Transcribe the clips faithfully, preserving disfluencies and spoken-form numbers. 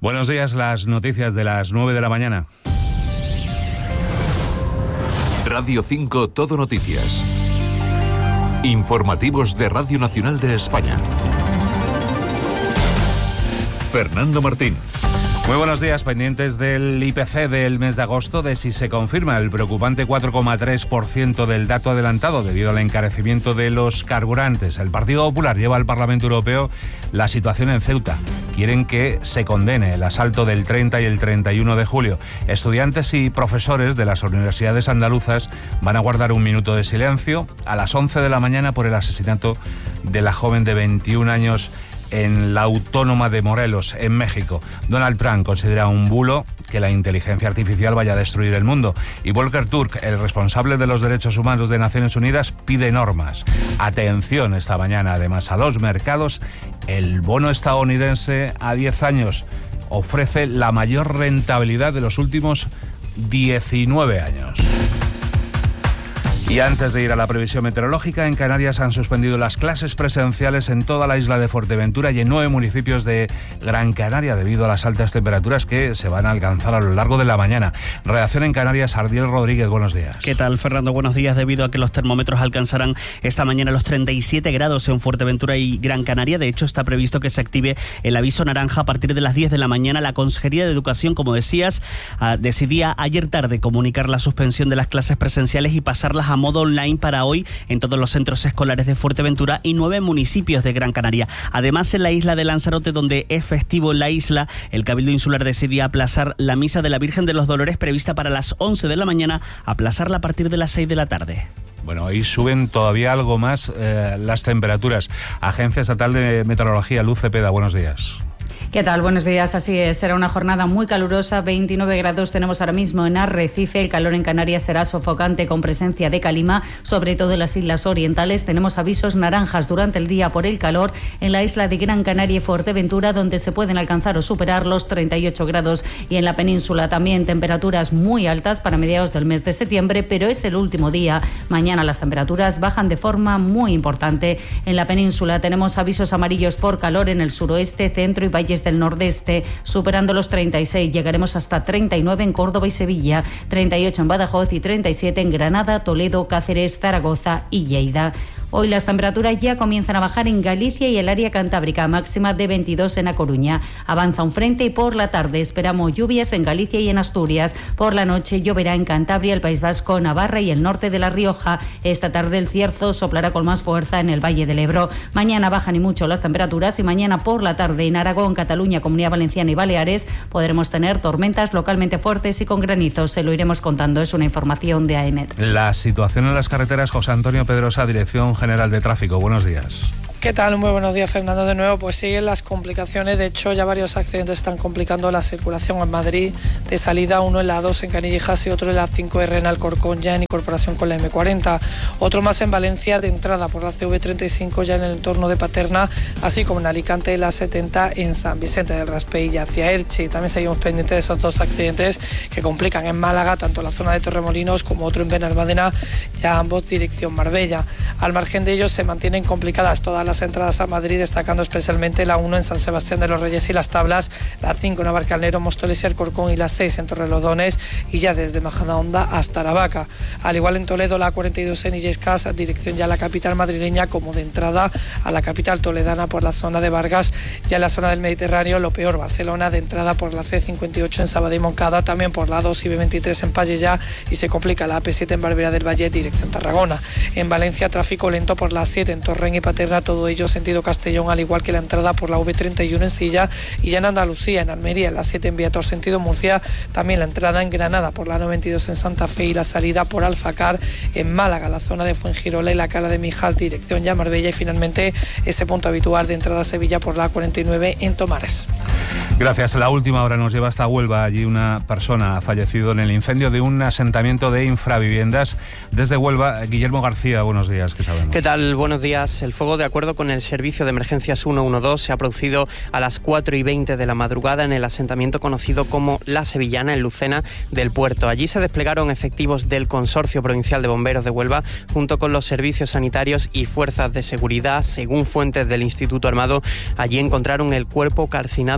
Buenos días, las noticias de las nueve de la mañana. Radio cinco Todo Noticias. Informativos de Radio Nacional de España. Fernando Martín. Muy buenos días, pendientes del I P C del mes de agosto, de si se confirma el preocupante cuatro coma tres por ciento del dato adelantado debido al encarecimiento de los carburantes. El Partido Popular lleva al Parlamento Europeo la situación en Ceuta. Quieren que se condene el asalto del treinta y el treinta y uno de julio. Estudiantes y profesores de las universidades andaluzas van a guardar un minuto de silencio a las once de la mañana por el asesinato de la joven de veintiún años en la Autónoma de Morelos, en México. Donald Trump considera un bulo que la inteligencia artificial vaya a destruir el mundo. Y Volker Turk, el responsable de los derechos humanos de Naciones Unidas, pide normas. Atención esta mañana, además, a los mercados. El bono estadounidense a diez años ofrece la mayor rentabilidad de los últimos diecinueve años. Y antes de ir a la previsión meteorológica, en Canarias han suspendido las clases presenciales en toda la isla de Fuerteventura y en nueve municipios de Gran Canaria debido a las altas temperaturas que se van a alcanzar a lo largo de la mañana. Redacción en Canarias, Ardiel Rodríguez, buenos días. ¿Qué tal, Fernando? Buenos días. Debido a que los termómetros alcanzarán esta mañana los treinta y siete grados en Fuerteventura y Gran Canaria, de hecho está previsto que se active el aviso naranja a partir de las diez de la mañana. La Consejería de Educación, como decías, decidía ayer tarde comunicar la suspensión de las clases presenciales y pasarlas a modo online para hoy en todos los centros escolares de Fuerteventura y nueve municipios de Gran Canaria. Además, en la isla de Lanzarote, donde es festivo en la isla, el Cabildo Insular decidía aplazar la misa de la Virgen de los Dolores prevista para las once de la mañana, aplazarla a partir de las seis de la tarde. Bueno, hoy suben todavía algo más eh, las temperaturas. Agencia Estatal de Meteorología, Luz Cepeda, buenos días. ¿Qué tal? Buenos días. Así es, será una jornada muy calurosa. veintinueve grados tenemos ahora mismo en Arrecife. El calor en Canarias será sofocante con presencia de calima, sobre todo en las islas orientales. Tenemos avisos naranjas durante el día por el calor en la isla de Gran Canaria y Fuerteventura, donde se pueden alcanzar o superar los treinta y ocho grados. Y en la península también temperaturas muy altas para mediados del mes de septiembre, pero es el último día. Mañana las temperaturas bajan de forma muy importante. En la península tenemos avisos amarillos por calor en el suroeste, centro y valles del nordeste, superando los treinta y seis. Llegaremos hasta treinta y nueve en Córdoba y Sevilla, treinta y ocho en Badajoz y treinta y siete en Granada, Toledo, Cáceres, Zaragoza y Lleida. Hoy las temperaturas ya comienzan a bajar en Galicia y el área cantábrica, máxima de veintidós en A Coruña. Avanza un frente y por la tarde esperamos lluvias en Galicia y en Asturias. Por la noche lloverá en Cantabria, el País Vasco, Navarra y el norte de La Rioja. Esta tarde el cierzo soplará con más fuerza en el Valle del Ebro. Mañana bajan y mucho las temperaturas y mañana por la tarde en Aragón, Cataluña, Comunidad Valenciana y Baleares podremos tener tormentas localmente fuertes y con granizo. Se lo iremos contando, es una información de A E M E T. La situación en las carreteras, José Antonio Pedrosa, Dirección General de Tráfico. Buenos días. ¿Qué tal? Muy buenos días, Fernando. De nuevo, pues siguen las complicaciones. De hecho, ya varios accidentes están complicando la circulación en Madrid. De salida, uno en la A dos en Canillejas y otro en la cinco erre en Alcorcón, ya en incorporación con la eme cuarenta. Otro más en Valencia, de entrada por la ce ve treinta y cinco, ya en el entorno de Paterna, así como en Alicante, la setenta en San Vicente del Raspeig hacia Elche. Y también seguimos pendientes de esos dos accidentes que complican en Málaga, tanto la zona de Torremolinos como otro en Benalmádena, ya ambos dirección Marbella. Al margen de ellos, se mantienen complicadas todas las entradas a Madrid, destacando especialmente la uno en San Sebastián de los Reyes y Las Tablas, la cinco en Navalcarnero, Móstoles y Alcorcón y la seis en Torrelodones y ya desde Majadahonda hasta Aravaca. Al igual en Toledo, la cuarenta y dos en Illescas, dirección ya a la capital madrileña, como de entrada a la capital toledana por la zona de Vargas, ya en la zona del Mediterráneo, lo peor, Barcelona, de entrada por la ce cincuenta y ocho en Sabadell y Moncada, también por la dos y be veintitrés en Pallejà y se complica la a pe siete en Barberá del Valle, dirección Tarragona. En Valencia, tráfico lento por la siete en Torrent y Paterna, todo ello sentido Castellón, al igual que la entrada por la ve treinta y uno en Silla, y ya en Andalucía, en Almería, en la siete en Viator sentido Murcia, también la entrada en Granada por la noventa y veintidós en Santa Fe y la salida por Alfacar, en Málaga, la zona de Fuengirola y la Cala de Mijas, dirección ya Marbella, y finalmente ese punto habitual de entrada a Sevilla por la cuarenta y nueve en Tomares. Gracias. La última hora nos lleva hasta Huelva. Allí una persona ha fallecido en el incendio de un asentamiento de infraviviendas. Desde Huelva, Guillermo García, buenos días, ¿qué sabemos? ¿Qué tal? Buenos días. El fuego, de acuerdo con el servicio de emergencias ciento doce, se ha producido a las cuatro y veinte de la madrugada en el asentamiento conocido como La Sevillana, en Lucena del Puerto. Allí se desplegaron efectivos del Consorcio Provincial de Bomberos de Huelva junto con los servicios sanitarios y fuerzas de seguridad. Según fuentes del Instituto Armado, allí encontraron el cuerpo calcinado de la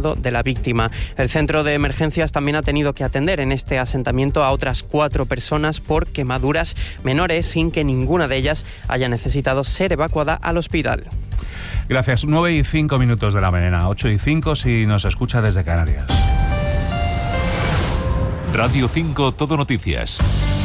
víctima. El centro de emergencias también ha tenido que atender en este asentamiento a otras cuatro personas por quemaduras menores, sin que ninguna de ellas haya necesitado ser evacuada al hospital. Gracias. nueve y cinco minutos de la mañana, ocho y cinco si nos escucha desde Canarias. Radio cinco Todo Noticias.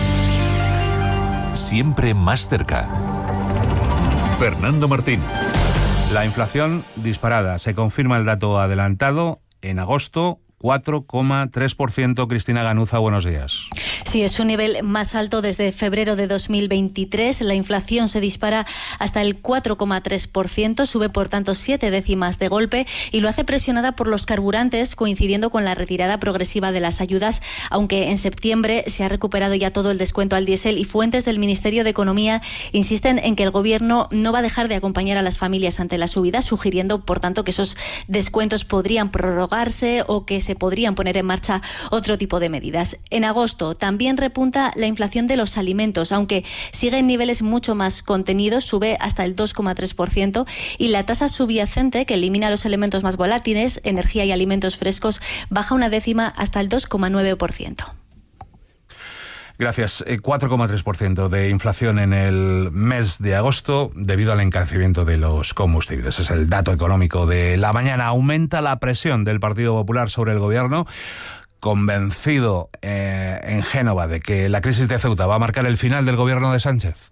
Siempre más cerca. Fernando Martín. La inflación disparada. Se confirma el dato adelantado en agosto. cuatro coma tres por ciento. Cristina Ganuza, buenos días. Sí, es un nivel más alto desde febrero de dos mil veintitrés. La inflación se dispara hasta el cuatro coma tres por ciento, sube por tanto siete décimas de golpe y lo hace presionada por los carburantes, coincidiendo con la retirada progresiva de las ayudas, aunque en septiembre se ha recuperado ya todo el descuento al diésel y fuentes del Ministerio de Economía insisten en que el Gobierno no va a dejar de acompañar a las familias ante la subida, sugiriendo por tanto que esos descuentos podrían prorrogarse o que se se podrían poner en marcha otro tipo de medidas. En agosto también repunta la inflación de los alimentos, aunque sigue en niveles mucho más contenidos, sube hasta el dos coma tres por ciento y la tasa subyacente, que elimina los elementos más volátiles, energía y alimentos frescos, baja una décima hasta el dos coma nueve por ciento. Gracias. cuatro coma tres por ciento de inflación en el mes de agosto debido al encarecimiento de los combustibles. Es el dato económico de la mañana. Aumenta la presión del Partido Popular sobre el Gobierno, convencido eh, en Génova de que la crisis de Ceuta va a marcar el final del Gobierno de Sánchez.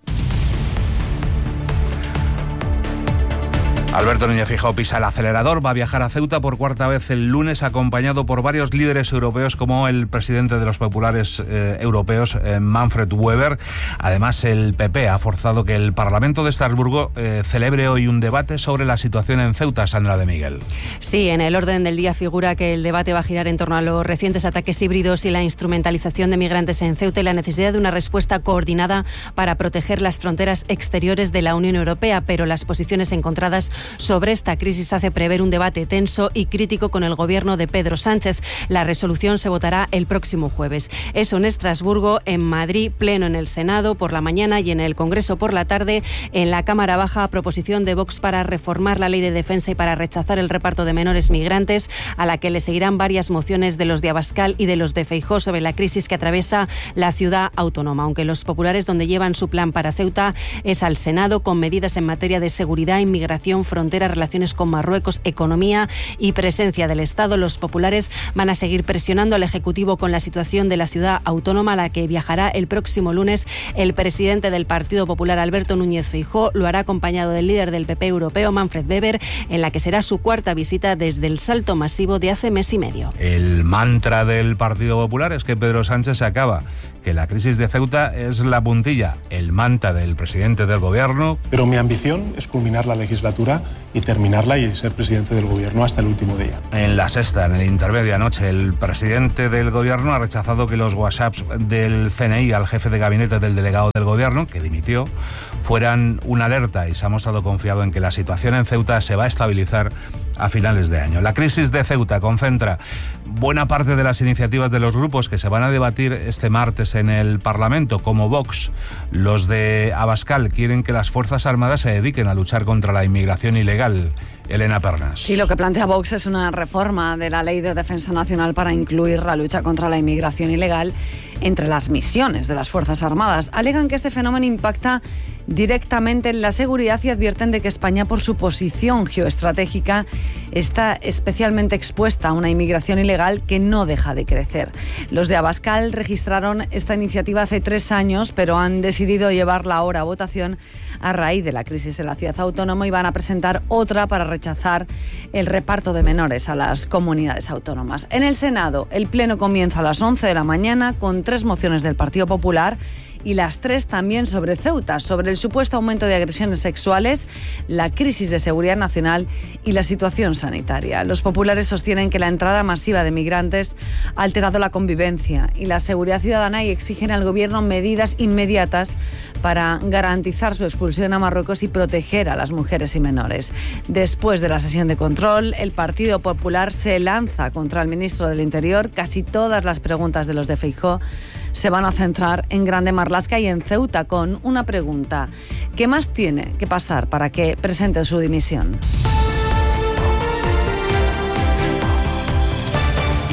Alberto Núñez Feijóo pisa el acelerador, va a viajar a Ceuta por cuarta vez el lunes, acompañado por varios líderes europeos como el presidente de los populares eh, europeos, eh, Manfred Weber. Además, el P P ha forzado que el Parlamento de Estrasburgo eh, celebre hoy un debate sobre la situación en Ceuta. Sandra de Miguel. Sí, en el orden del día figura que el debate va a girar en torno a los recientes ataques híbridos y la instrumentalización de migrantes en Ceuta y la necesidad de una respuesta coordinada para proteger las fronteras exteriores de la Unión Europea, pero las posiciones encontradas sobre esta crisis hace prever un debate tenso y crítico con el gobierno de Pedro Sánchez. La resolución se votará el próximo jueves. Eso en Estrasburgo, en Madrid, pleno en el Senado por la mañana y en el Congreso por la tarde. En la Cámara Baja, proposición de Vox para reformar la ley de defensa y para rechazar el reparto de menores migrantes, a la que le seguirán varias mociones de los de Abascal y de los de Feijóo sobre la crisis que atraviesa la ciudad autónoma. Aunque los populares, donde llevan su plan para Ceuta, es al Senado, con medidas en materia de seguridad, inmigración, frontera, relaciones con Marruecos, economía y presencia del Estado. Los populares van a seguir presionando al Ejecutivo con la situación de la ciudad autónoma, a la que viajará el próximo lunes el presidente del Partido Popular, Alberto Núñez Feijóo. Lo hará acompañado del líder del P P europeo, Manfred Weber, en la que será su cuarta visita desde el salto masivo de hace mes y medio. El mantra del Partido Popular es que Pedro Sánchez se acaba, que la crisis de Ceuta es la puntilla. El mantra del presidente del Gobierno. Pero mi ambición es culminar la legislatura y terminarla y ser presidente del Gobierno hasta el último día. En la sexta, en el intermedio anoche, el presidente del Gobierno ha rechazado que los WhatsApps del C N I al jefe de gabinete del delegado del Gobierno, que dimitió, fueran una alerta, y se ha mostrado confiado en que la situación en Ceuta se va a estabilizar a finales de año. La crisis de Ceuta concentra buena parte de las iniciativas de los grupos que se van a debatir este martes en el Parlamento, como Vox. Los de Abascal quieren que las Fuerzas Armadas se dediquen a luchar contra la inmigración ilegal. Elena Pernas. Sí, lo que plantea Vox es una reforma de la Ley de Defensa Nacional para incluir la lucha contra la inmigración ilegal entre las misiones de las Fuerzas Armadas. Alegan que este fenómeno impacta directamente en la seguridad y advierten de que España, por su posición geoestratégica, está especialmente expuesta a una inmigración ilegal que no deja de crecer. Los de Abascal registraron esta iniciativa hace tres años, pero han decidido llevarla ahora a votación a raíz de la crisis en la ciudad autónoma y van a presentar otra para rechazar el reparto de menores a las comunidades autónomas. En el Senado, el pleno comienza a las once de la mañana con tres mociones del Partido Popular y las tres también sobre Ceuta, sobre el supuesto aumento de agresiones sexuales, la crisis de seguridad nacional y la situación sanitaria. Los populares sostienen que la entrada masiva de migrantes ha alterado la convivencia y la seguridad ciudadana y exigen al Gobierno medidas inmediatas para garantizar su expulsión a Marruecos y proteger a las mujeres y menores. Después de la sesión de control, el Partido Popular se lanza contra el ministro del Interior. Casi todas las preguntas de los de Feijóo se van a centrar en Grande Marlaska y en Ceuta, con una pregunta: ¿qué más tiene que pasar para que presente su dimisión?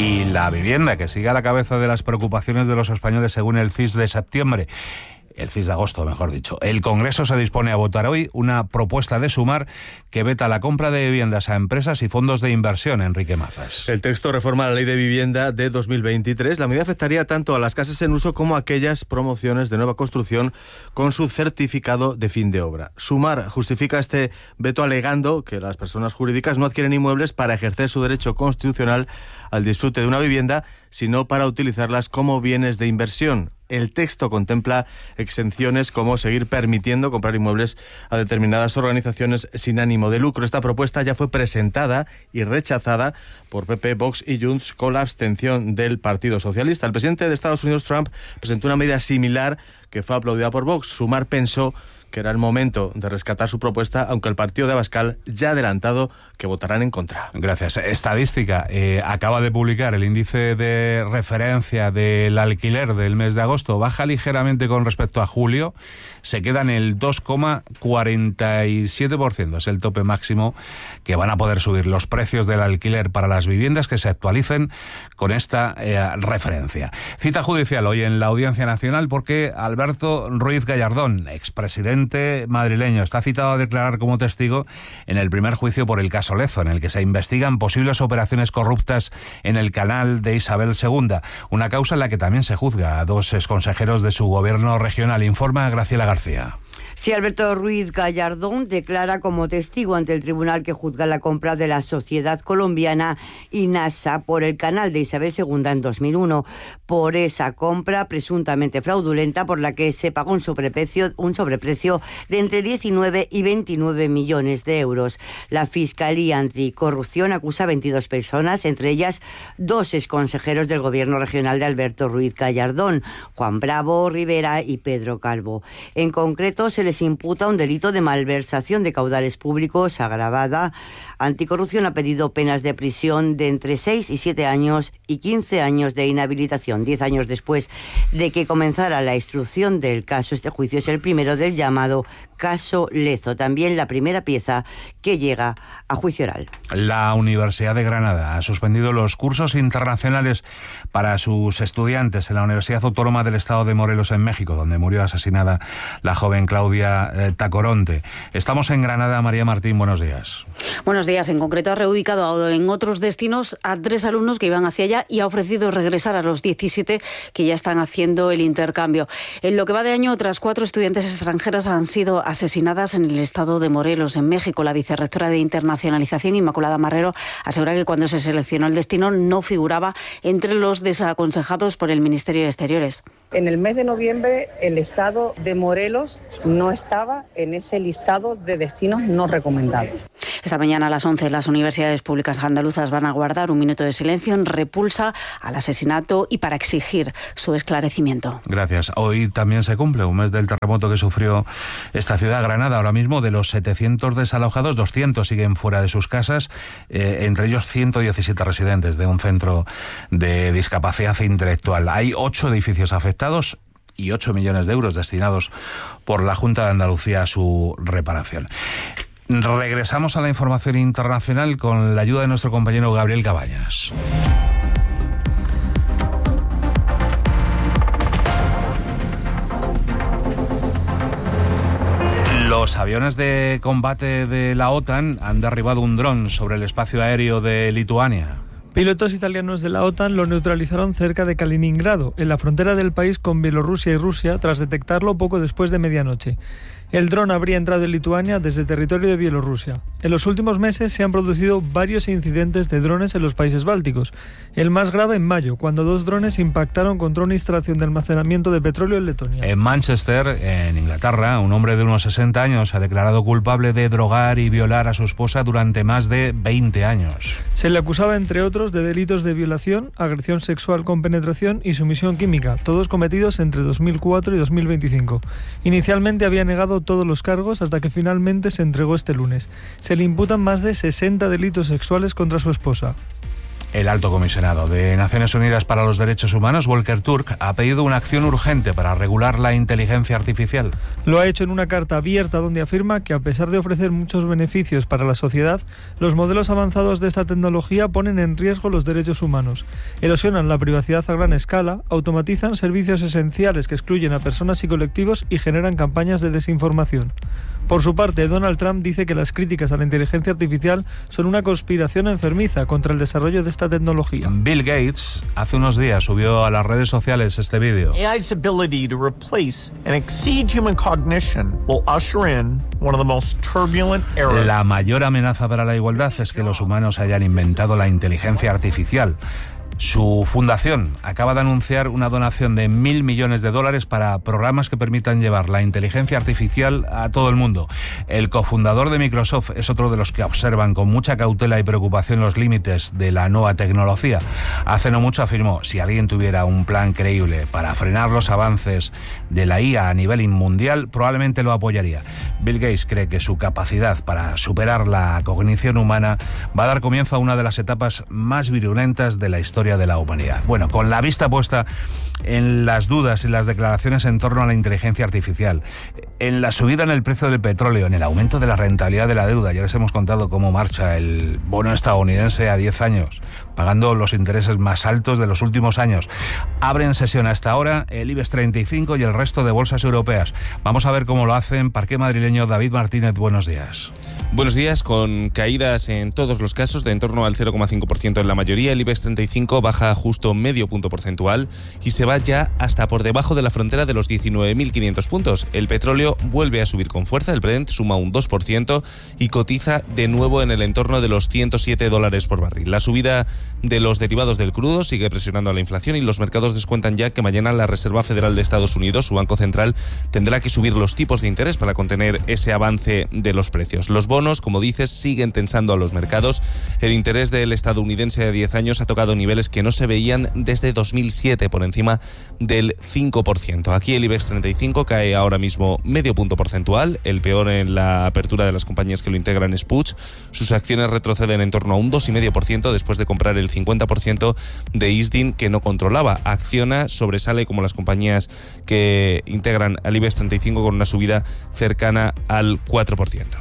Y la vivienda, que sigue a la cabeza de las preocupaciones de los españoles según el C I S de septiembre. El C I S de agosto, mejor dicho. El Congreso se dispone a votar hoy una propuesta de Sumar que veta la compra de viviendas a empresas y fondos de inversión. Enrique Mazas. El texto reforma la Ley de Vivienda de dos mil veintitrés. La medida afectaría tanto a las casas en uso como a aquellas promociones de nueva construcción con su certificado de fin de obra. Sumar justifica este veto alegando que las personas jurídicas no adquieren inmuebles para ejercer su derecho constitucional al disfrute de una vivienda, sino para utilizarlas como bienes de inversión. El texto contempla exenciones como seguir permitiendo comprar inmuebles a determinadas organizaciones sin ánimo de lucro. Esta propuesta ya fue presentada y rechazada por P P, Vox y Junts con la abstención del Partido Socialista. El presidente de Estados Unidos, Trump, presentó una medida similar que fue aplaudida por Vox. Sumar pensó que era el momento de rescatar su propuesta, aunque el partido de Abascal ya ha adelantado que votarán en contra. Gracias. Estadística. Eh, acaba de publicar el índice de referencia del alquiler del mes de agosto. Baja ligeramente con respecto a julio. Se queda en el dos coma cuarenta y siete por ciento. Es el tope máximo que van a poder subir los precios del alquiler para las viviendas que se actualicen con esta eh, referencia. Cita judicial hoy en la Audiencia Nacional porque Alberto Ruiz Gallardón, expresidente madrileño, está citado a declarar como testigo en el primer juicio por el caso Lezo, en el que se investigan posibles operaciones corruptas en el canal de Isabel segunda, una causa en la que también se juzga a dos exconsejeros de su gobierno regional. Informa Graciela García. Sí, Alberto Ruiz Gallardón declara como testigo ante el tribunal que juzga la compra de la sociedad colombiana INASA por el canal de Isabel segunda en dos mil uno. Por esa compra presuntamente fraudulenta por la que se pagó un sobreprecio, un sobreprecio de entre diecinueve y veintinueve millones de euros. La Fiscalía Anticorrupción acusa a veintidós personas, entre ellas dos exconsejeros del gobierno regional de Alberto Ruiz Gallardón, Juan Bravo Rivera y Pedro Calvo. En concreto, se les imputa un delito de malversación de caudales públicos agravada. Anticorrupción ha pedido penas de prisión de entre seis y siete años y quince años de inhabilitación. Diez años después de que comenzara la instrucción del caso, este juicio es el primero del llamado caso Lezo, también la primera pieza que llega a juicio oral. La Universidad de Granada ha suspendido los cursos internacionales para sus estudiantes en la Universidad Autónoma del Estado de Morelos en México, donde murió asesinada la joven Claudia eh, Tacoronte. Estamos en Granada. María Martín, buenos días. Buenos días. En concreto ha reubicado en otros destinos a tres alumnos que iban hacia allá y ha ofrecido regresar a los diecisiete que ya están haciendo el intercambio. En lo que va de año, otras cuatro estudiantes extranjeras han sido asesinadas en el estado de Morelos, en México. La vicerrectora de Internacionalización, Inmaculada Marrero, asegura que cuando se seleccionó el destino no figuraba entre los desaconsejados por el Ministerio de Exteriores. En el mes de noviembre, el estado de Morelos no estaba en ese listado de destinos no recomendados. Esta mañana a las once las universidades públicas andaluzas van a guardar un minuto de silencio en repulsa al asesinato y para exigir su esclarecimiento. Gracias. Hoy también se cumple un mes del terremoto que sufrió esta ciudad, Granada. Ahora mismo de los setecientos desalojados, doscientos siguen fuera de sus casas, eh, entre ellos ciento diecisiete residentes de un centro de discapacidad intelectual. Hay ocho edificios afectados y ocho millones de euros destinados por la Junta de Andalucía a su reparación. Regresamos a la información internacional con la ayuda de nuestro compañero Gabriel Cabañas. Los aviones de combate de la OTAN han derribado un dron sobre el espacio aéreo de Lituania. Pilotos italianos de la OTAN lo neutralizaron cerca de Kaliningrado, en la frontera del país con Bielorrusia y Rusia, tras detectarlo poco después de medianoche. El dron habría entrado en Lituania desde el territorio de Bielorrusia. En los últimos meses se han producido varios incidentes de drones en los países bálticos. El más grave en mayo, cuando dos drones impactaron contra una instalación de almacenamiento de petróleo en Letonia. En Manchester, en Inglaterra, un hombre de unos sesenta años se ha declarado culpable de drogar y violar a su esposa durante más de veinte años. Se le acusaba, entre otros, de delitos de violación, agresión sexual con penetración y sumisión química, todos cometidos entre dos mil cuatro y dos mil veinticinco. Inicialmente había negado todos los cargos hasta que finalmente se entregó este lunes. Se le imputan más de sesenta delitos sexuales contra su esposa. El alto comisionado de Naciones Unidas para los Derechos Humanos, Volker Turk, ha pedido una acción urgente para regular la inteligencia artificial. Lo ha hecho en una carta abierta donde afirma que a pesar de ofrecer muchos beneficios para la sociedad, los modelos avanzados de esta tecnología ponen en riesgo los derechos humanos, erosionan la privacidad a gran escala, automatizan servicios esenciales que excluyen a personas y colectivos y generan campañas de desinformación. Por su parte, Donald Trump dice que las críticas a la inteligencia artificial son una conspiración enfermiza contra el desarrollo de esta tecnología. Bill Gates hace unos días subió a las redes sociales este vídeo. A I's ability to replace and exceed human cognition will usher in one of the most turbulent eras. La mayor amenaza para la igualdad es que los humanos hayan inventado la inteligencia artificial. Su fundación acaba de anunciar una donación de mil millones de dólares para programas que permitan llevar la inteligencia artificial a todo el mundo. El cofundador de Microsoft es otro de los que observan con mucha cautela y preocupación los límites de la nueva tecnología. Hace no mucho afirmó: si alguien tuviera un plan creíble para frenar los avances de la I A a nivel mundial, probablemente lo apoyaría. Bill Gates cree que su capacidad para superar la cognición humana va a dar comienzo a una de las etapas más virulentas de la historia de la humanidad. Bueno, con la vista puesta en las dudas y las declaraciones en torno a la inteligencia artificial, en la subida en el precio del petróleo, en el aumento de la rentabilidad de la deuda, ya les hemos contado cómo marcha el bono estadounidense a diez años, pagando los intereses más altos de los últimos años. Abren sesión hasta ahora el IBEX treinta y cinco y el resto de bolsas europeas. Vamos a ver cómo lo hacen. Parque madrileño, David Martínez, buenos días. Buenos días, con caídas en todos los casos de en torno al cero coma cinco por ciento en la mayoría. El IBEX treinta y cinco baja justo medio punto porcentual y se va ya hasta por debajo de la frontera de los diecinueve mil quinientos puntos. El petróleo vuelve a subir con fuerza, el Brent suma un dos por ciento y cotiza de nuevo en el entorno de los ciento siete dólares por barril. La subida de los derivados del crudo sigue presionando a la inflación y los mercados descuentan ya que mañana la Reserva Federal de Estados Unidos, su banco central, tendrá que subir los tipos de interés para contener ese avance de los precios. Los bonos, como dices, siguen tensando a los mercados. El interés del estadounidense de diez años ha tocado niveles que no se veían desde dos mil siete, por encima del cinco por ciento. Aquí el IBEX treinta y cinco cae ahora mismo medio punto porcentual, el peor en la apertura de las compañías que lo integran es Puig. Sus acciones retroceden en torno a un dos coma cinco por ciento después de comprar el cincuenta por ciento de Isdin que no controlaba. Acciona sobresale como las compañías que integran al IBEX treinta y cinco con una subida cercana al cuatro por ciento.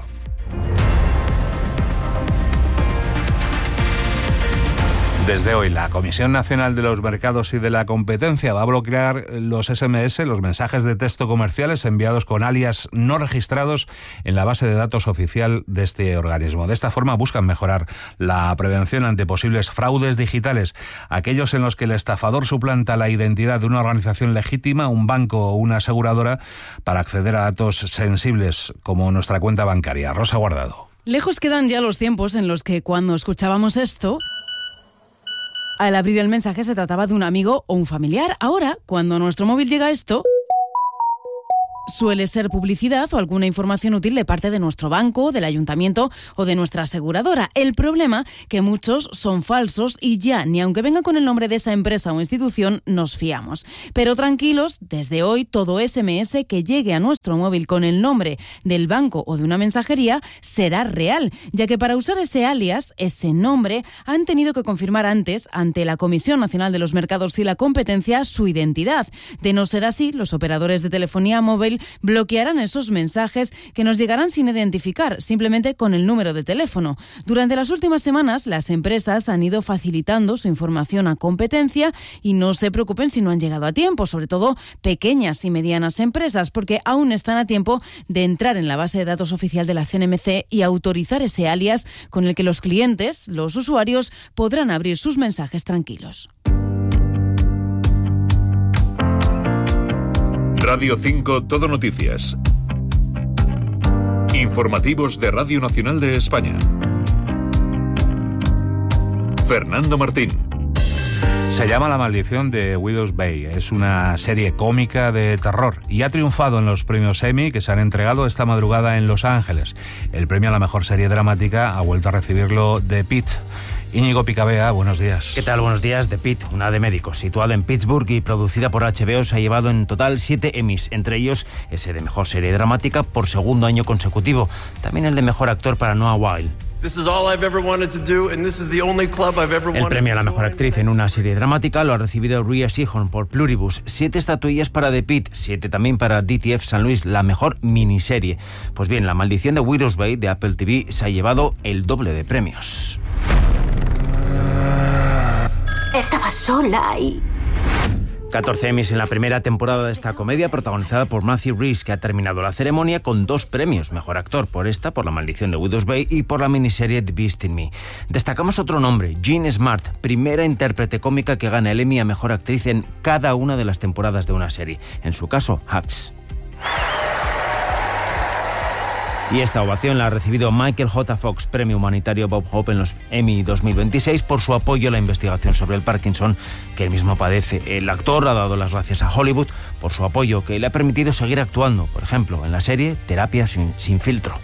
Desde hoy, la Comisión Nacional de los Mercados y de la Competencia va a bloquear los ese eme ese, los mensajes de texto comerciales enviados con alias no registrados en la base de datos oficial de este organismo. De esta forma buscan mejorar la prevención ante posibles fraudes digitales, aquellos en los que el estafador suplanta la identidad de una organización legítima, un banco o una aseguradora, para acceder a datos sensibles como nuestra cuenta bancaria. Rosa Guardado. Lejos quedan ya los tiempos en los que cuando escuchábamos esto, al abrir el mensaje se trataba de un amigo o un familiar. Ahora, cuando a nuestro móvil llega esto, suele ser publicidad o alguna información útil de parte de nuestro banco, del ayuntamiento o de nuestra aseguradora. El problema, que muchos son falsos y ya, ni aunque venga con el nombre de esa empresa o institución, nos fiamos. Pero tranquilos, desde hoy todo ese eme ese que llegue a nuestro móvil con el nombre del banco o de una mensajería será real, ya que para usar ese alias, ese nombre, han tenido que confirmar antes, ante la Comisión Nacional de los Mercados y la Competencia, su identidad. De no ser así, los operadores de telefonía móvil bloquearán esos mensajes que nos llegarán sin identificar, simplemente con el número de teléfono. Durante las últimas semanas, las empresas han ido facilitando su información a competencia y no se preocupen si no han llegado a tiempo, sobre todo pequeñas y medianas empresas, porque aún están a tiempo de entrar en la base de datos oficial de la ce ene eme ce y autorizar ese alias con el que los clientes, los usuarios, podrán abrir sus mensajes tranquilos. Radio cinco Todo Noticias. Informativos de Radio Nacional de España. Fernando Martín. Se llama La Maldición de Widow's Bay. Es una serie cómica de terror y ha triunfado en los premios Emmy que se han entregado esta madrugada en Los Ángeles. El premio a la mejor serie dramática ha vuelto a recibirlo The Pitt. Íñigo Picabea, buenos días. ¿Qué tal? Buenos días. The Pitt, una de médicos, situada en Pittsburgh y producida por hache be o, se ha llevado en total siete Emmys, entre ellos ese de mejor serie dramática por segundo año consecutivo. También el de mejor actor para Noah Wyle. El premio a la mejor actriz en una serie dramática lo ha recibido Rhea Seehorn por Pluribus. Siete estatuillas para The Pitt, siete también para D T F San Luis, la mejor miniserie. Pues bien, La maldición de Widow's Bay de Apple T V se ha llevado el doble de premios. Estaba sola y... catorce Emmys en la primera temporada de esta comedia protagonizada por Matthew Rhys, que ha terminado la ceremonia con dos premios. Mejor actor por esta, por La maldición de Widow's Bay, y por la miniserie The Beast in Me. Destacamos otro nombre, Jean Smart, primera intérprete cómica que gana el Emmy a mejor actriz en cada una de las temporadas de una serie. En su caso, Hacks. Y esta ovación la ha recibido Michael J. Fox, premio humanitario Bob Hope en los Emmy dos mil veintiséis, por su apoyo a la investigación sobre el Parkinson que él mismo padece. El actor ha dado las gracias a Hollywood por su apoyo, que le ha permitido seguir actuando, por ejemplo, en la serie Terapia sin, sin filtro.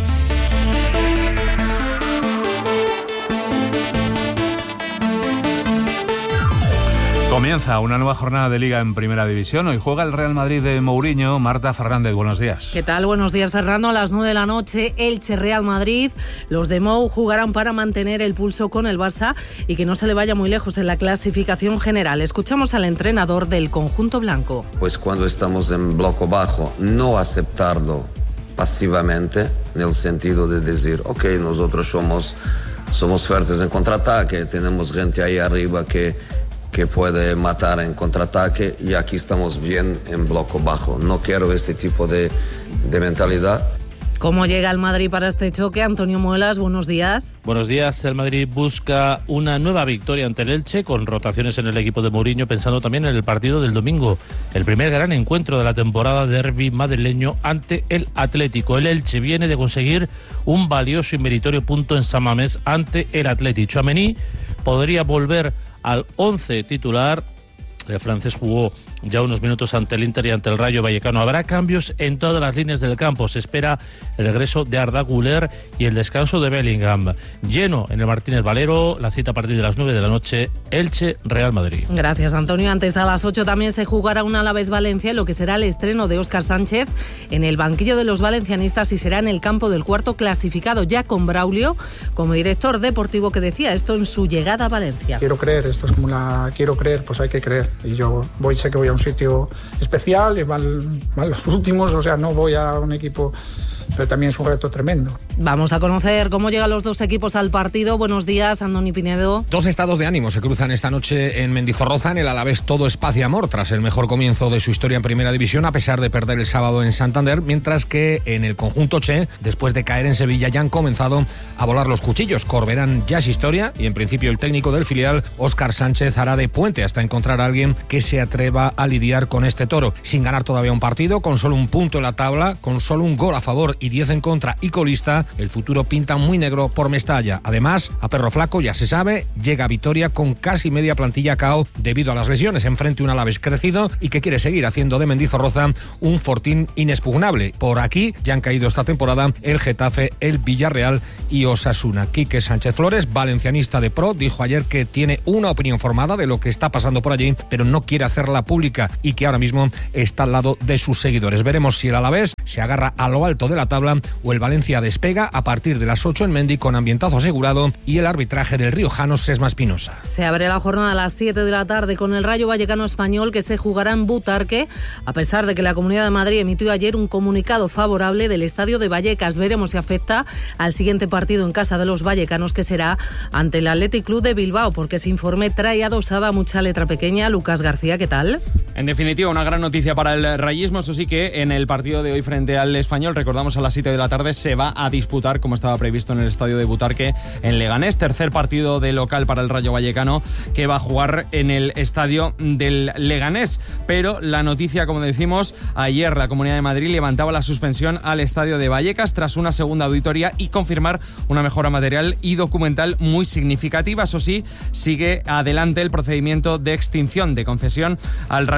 Comienza una nueva jornada de Liga en Primera División. Hoy juega el Real Madrid de Mourinho. Marta Fernández, buenos días. ¿Qué tal? Buenos días, Fernando. A las nueve de la noche, Elche Real Madrid. Los de Mou jugarán para mantener el pulso con el Barça y que no se le vaya muy lejos en la clasificación general. Escuchamos al entrenador del conjunto blanco. Pues cuando estamos en bloque bajo, no aceptarlo pasivamente, en el sentido de decir, ok, nosotros somos, somos fuertes en contraataque, tenemos gente ahí arriba que... que puede matar en contraataque, y aquí estamos bien en bloque bajo. No quiero este tipo de, de mentalidad. ¿Cómo llega el Madrid para este choque? Antonio Muelas, buenos días. Buenos días. El Madrid busca una nueva victoria ante el Elche, con rotaciones en el equipo de Mourinho, pensando también en el partido del domingo. El primer gran encuentro de la temporada, derbi madrileño ante el Atlético. El Elche viene de conseguir un valioso y meritorio punto en San Mamés ante el Atlético. Tchouaméni podría volver al once titular. El francés jugó ya unos minutos ante el Inter y ante el Rayo Vallecano. Habrá cambios en todas las líneas del campo. Se espera el regreso de Arda Güler y el descanso de Bellingham. Lleno en el Martínez Valero, la cita a partir de las nueve de la noche, Elche Real Madrid. Gracias, Antonio. Antes, a las ocho también se jugará un Alavés Valencia, lo que será el estreno de Óscar Sánchez en el banquillo de los valencianistas, y será en el campo del cuarto clasificado, ya con Braulio como director deportivo, que decía esto en su llegada a Valencia. Quiero creer, esto es como la quiero creer, pues hay que creer. Y yo voy, sé que voy a un sitio especial, y van, van los últimos, o sea, no voy a un equipo, pero también es un reto tremendo. Vamos a conocer cómo llegan los dos equipos al partido. Buenos días, Andoni Pinedo. Dos estados de ánimo se cruzan esta noche en Mendizorroza. En el Alavés todo es paz y amor tras el mejor comienzo de su historia en Primera División, a pesar de perder el sábado en Santander, mientras que en el conjunto Che, después de caer en Sevilla, ya han comenzado a volar los cuchillos. Corberán ya es historia, y en principio el técnico del filial, Óscar Sánchez, hará de puente hasta encontrar a alguien que se atreva a lidiar con este toro. Sin ganar todavía un partido, con solo un punto en la tabla, con solo un gol a favor y diez en contra y colista, el futuro pinta muy negro por Mestalla. Además, a perro flaco, ya se sabe, llega a Vitoria con casi media plantilla K O debido a las lesiones. Enfrente un Alavés crecido y que quiere seguir haciendo de Mendizorroza un fortín inexpugnable. Por aquí ya han caído esta temporada el Getafe, el Villarreal y Osasuna. Quique Sánchez Flores, valencianista de pro, dijo ayer que tiene una opinión formada de lo que está pasando por allí, pero no quiere hacerla pública, y que ahora mismo está al lado de sus seguidores. Veremos si el Alavés se agarra a lo alto de la tabla o el Valencia despega a partir de las ocho en Mendi, con ambientazo asegurado y el arbitraje del riojano Sesma Espinosa. Se abre la jornada a las siete de la tarde con el Rayo Vallecano Español, que se jugará en Butarque, a pesar de que la Comunidad de Madrid emitió ayer un comunicado favorable del estadio de Vallecas. Veremos si afecta al siguiente partido en casa de los vallecanos, que será ante el Athletic Club de Bilbao, porque ese informe trae adosada mucha letra pequeña. Lucas García, ¿qué tal? En definitiva, una gran noticia para el rayismo. Eso sí, que en el partido de hoy frente al Español, recordamos, a las siete de la tarde se va a disputar, como estaba previsto, en el estadio de Butarque, en Leganés. Tercer partido de local para el Rayo Vallecano, que va a jugar en el estadio del Leganés. Pero la noticia, como decimos, ayer la Comunidad de Madrid levantaba la suspensión al estadio de Vallecas tras una segunda auditoría y confirmar una mejora material y documental muy significativa. Eso sí, sigue adelante el procedimiento de extinción de concesión al Rayo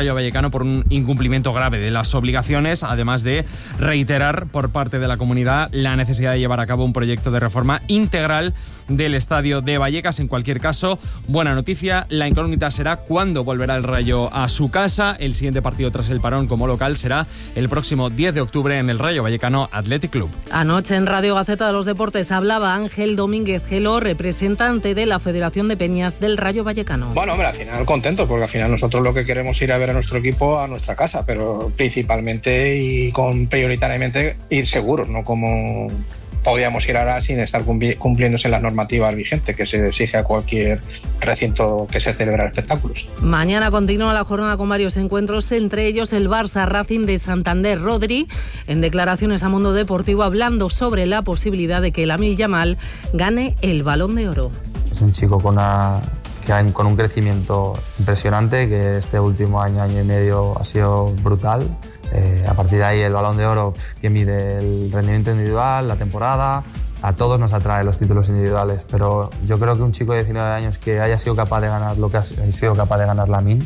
Rayo Vallecano por un incumplimiento grave de las obligaciones, además de reiterar por parte de la comunidad la necesidad de llevar a cabo un proyecto de reforma integral del estadio de Vallecas. En cualquier caso, buena noticia, la incógnita será cuándo volverá el Rayo a su casa. El siguiente partido tras el parón como local será el próximo diez de octubre en el Rayo Vallecano Athletic Club. Anoche en Radio Gaceta de los Deportes hablaba Ángel Domínguez Gelo, representante de la Federación de Peñas del Rayo Vallecano. Bueno, hombre, al final contento, porque al final nosotros lo que queremos es ir a ver a nuestro equipo a nuestra casa, pero principalmente y con prioritariamente ir seguros, no como podíamos ir ahora sin estar cumpliéndose las normativas vigentes que se exige a cualquier recinto que se celebra espectáculos. Mañana continúa la jornada con varios encuentros, entre ellos el Barça Racing de Santander. Rodri, en declaraciones a Mundo Deportivo, hablando sobre la posibilidad de que Lamine Yamal gane el Balón de Oro. Es un chico con, una, que ha, con un crecimiento impresionante, que este último año, año y medio ha sido brutal. Eh, a partir de ahí el Balón de Oro, que mide el rendimiento individual, la temporada. A todos nos atrae los títulos individuales, pero yo creo que un chico de diecinueve años que haya sido capaz de ganar lo que ha sido capaz de ganar Lamine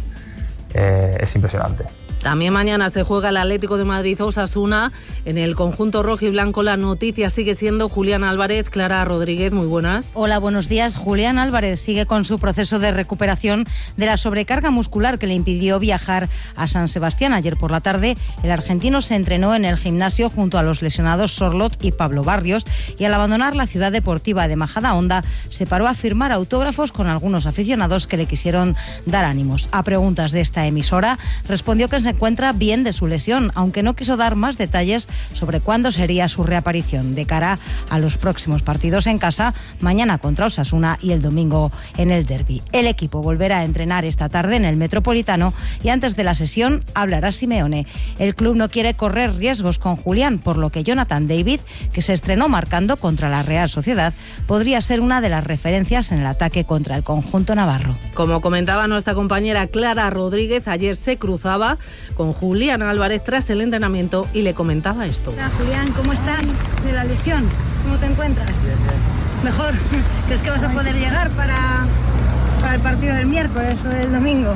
eh, es impresionante. También mañana se juega el Atlético de Madrid-Osasuna. En el conjunto rojo y blanco la noticia sigue siendo Julián Álvarez. Clara Rodríguez, muy buenas. Hola, buenos días. Julián Álvarez sigue con su proceso de recuperación de la sobrecarga muscular que le impidió viajar a San Sebastián. Ayer por la tarde el argentino se entrenó en el gimnasio junto a los lesionados Sorlot y Pablo Barrios, y al abandonar la ciudad deportiva de Majadahonda se paró a firmar autógrafos con algunos aficionados que le quisieron dar ánimos. A preguntas de esta emisora respondió que se encuentra bien de su lesión, aunque no quiso dar más detalles sobre cuándo sería su reaparición de cara a los próximos partidos en casa, mañana contra Osasuna y el domingo en el derbi. El equipo volverá a entrenar esta tarde en el Metropolitano y antes de la sesión hablará Simeone. El club no quiere correr riesgos con Julián, por lo que Jonathan David, que se estrenó marcando contra la Real Sociedad, podría ser una de las referencias en el ataque contra el conjunto navarro. Como comentaba nuestra compañera Clara Rodríguez, ayer se cruzaba con Julián Álvarez tras el entrenamiento y le comentaba esto. Hola Julián, ¿cómo estás de la lesión? ¿Cómo te encuentras? Bien, bien. ¿Mejor? ¿Crees que vas a poder llegar para, para el partido del miércoles o del domingo?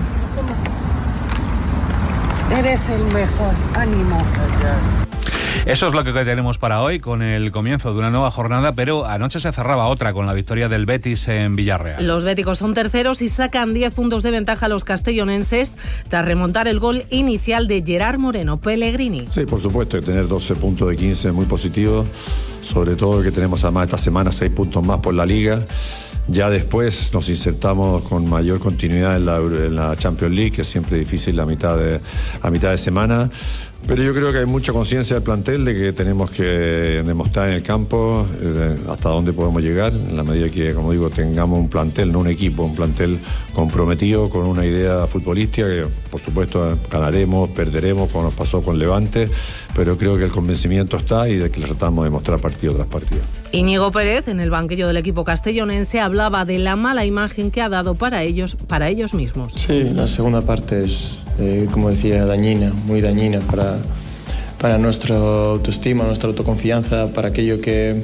Eres el mejor, ánimo. Gracias. Eso es lo que tenemos para hoy, con el comienzo de una nueva jornada, pero anoche se cerraba otra con la victoria del Betis en Villarreal. Los béticos son terceros y sacan diez puntos de ventaja a los castellonenses tras remontar el gol inicial de Gerard Moreno. Pellegrini. Sí, por supuesto, que tener doce puntos de quince es muy positivo, sobre todo que tenemos además esta semana seis puntos más por la Liga. Ya después nos insertamos con mayor continuidad en la, en la Champions League, que es siempre difícil a mitad de, a mitad de semana. Pero yo creo que hay mucha conciencia del plantel de que tenemos que demostrar en el campo eh, hasta dónde podemos llegar, en la medida que, como digo, tengamos un plantel, no un equipo, un plantel comprometido con una idea futbolística que, por supuesto, ganaremos, perderemos, como nos pasó con Levante, pero creo que el convencimiento está y de que le tratamos de mostrar partido tras partido. Íñigo Pérez, en el banquillo del equipo castellonense, hablaba de la mala imagen que ha dado para ellos, para ellos mismos. Sí, la segunda parte es, eh, como decía, dañina, muy dañina para, para nuestra autoestima, nuestra autoconfianza, para aquello que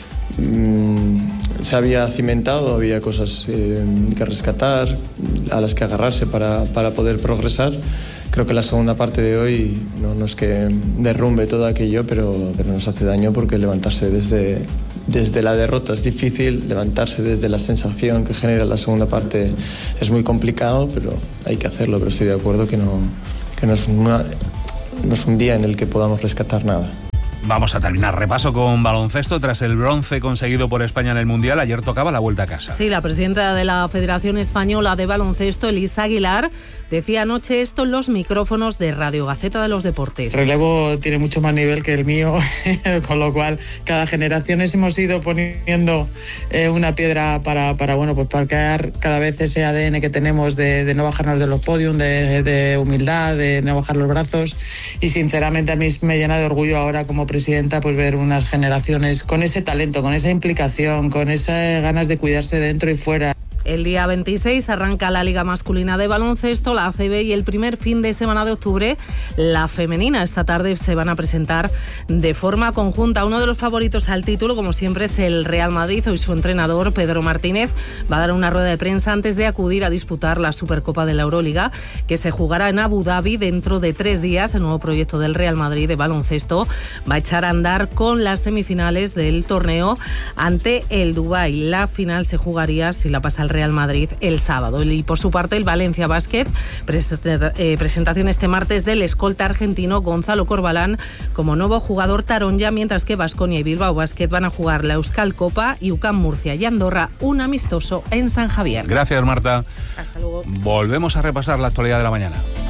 mmm, se había cimentado, había cosas eh, que rescatar, a las que agarrarse para, para poder progresar. Creo que la segunda parte de hoy no, no es que derrumbe todo aquello, pero, pero nos hace daño, porque levantarse desde, desde la derrota es difícil, levantarse desde la sensación que genera la segunda parte es muy complicado, pero hay que hacerlo. Pero estoy de acuerdo que no, que no, es, una, no es un día en el que podamos rescatar nada. Vamos a terminar repaso con baloncesto. Tras el bronce conseguido por España en el Mundial, ayer tocaba la vuelta a casa. Sí, la presidenta de la Federación Española de Baloncesto, Elisa Aguilar, decía anoche esto en los micrófonos de Radio Gaceta de los Deportes. El relevo tiene mucho más nivel que el mío, con lo cual cada generación hemos ido poniendo eh, una piedra para, para, bueno, pues para crear cada vez ese A D N que tenemos de, de no bajarnos de los podiums, de, de humildad, de no bajar los brazos, y sinceramente a mí me llena de orgullo ahora como presidenta pues ver unas generaciones con ese talento, con esa implicación, con esas ganas de cuidarse dentro y fuera. El día veintiséis arranca la Liga Masculina de Baloncesto, la A C B, y el primer fin de semana de octubre la femenina. Esta tarde se van a presentar de forma conjunta. Uno de los favoritos al título, como siempre, es el Real Madrid. Hoy su entrenador, Pedro Martínez, va a dar una rueda de prensa antes de acudir a disputar la Supercopa de la Euroliga, que se jugará en Abu Dhabi dentro de tres días. El nuevo proyecto del Real Madrid de baloncesto va a echar a andar con las semifinales del torneo ante el Dubái. La final se jugaría, si la pasa el Real Madrid, el sábado. Y por su parte el Valencia Basket, presentación este martes del escolta argentino Gonzalo Corbalán como nuevo jugador taronja, mientras que Baskonia y Bilbao Basket van a jugar la Euskal Copa y U C A M Murcia y Andorra un amistoso en San Javier. Gracias, Marta. Hasta luego. Volvemos a repasar la actualidad de la mañana.